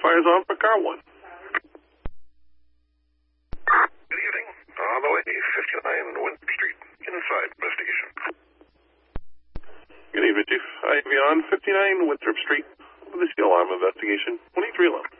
Fire's on for car 1. Good evening. On the way, 59 Winthrop Street. Inside investigation. Good evening, Chief. I have you on 59 Winthrop Street with a steel arm investigation. 2311.